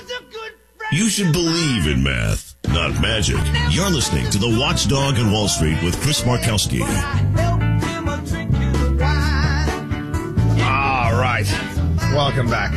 You should believe in math, not magic. You're listening to The Watchdog on Wall Street with Chris Markowski. All right. Welcome back.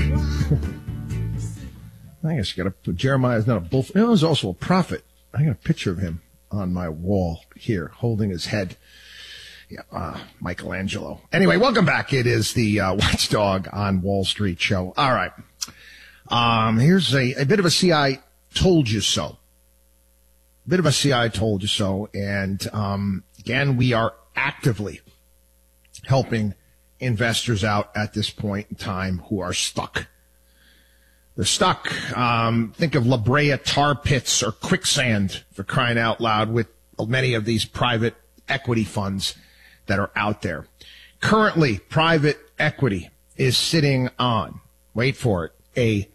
I guess you got to put Jeremiah's not a bull. He was also a prophet. I got a picture of him on my wall here, holding his head. Yeah, Michelangelo. Anyway, welcome back. It is the Watchdog on Wall Street show. All right. Here's a bit of a CI told you so. Bit of a CI told you so. And again, we are actively helping investors out at this point in time who are stuck. They're stuck. Think of La Brea tar pits or quicksand, for crying out loud, with many of these private equity funds that are out there. Currently, private equity is sitting on, wait for it, a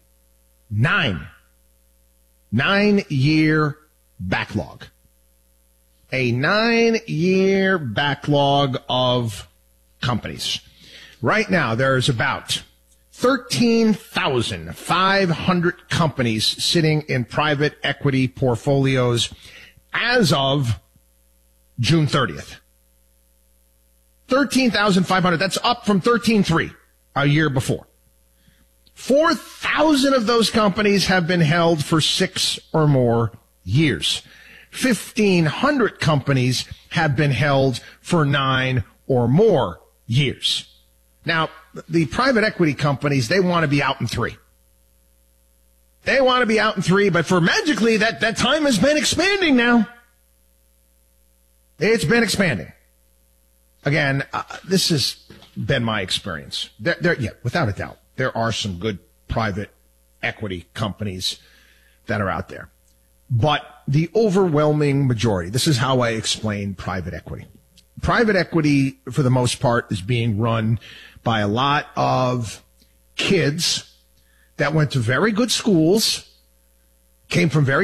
9-year backlog. A 9-year backlog of companies. Right now, there's about 13,500 companies sitting in private equity portfolios as of June 30th. 13,500. That's up from 13,300 a year before. 4,000 of those companies have been held for 6 or more years. 1,500 companies have been held for 9 or more years. Now, the private equity companies, they want to be out in 3. They want to be out in 3, but for magically, that time has been expanding now. It's been expanding. Again, this has been my experience. Yeah, without a doubt, there are some good private equity companies that are out there. But the overwhelming majority, this is how I explain private equity. Private equity, for the most part, is being run by a lot of kids that went to very good schools, came from very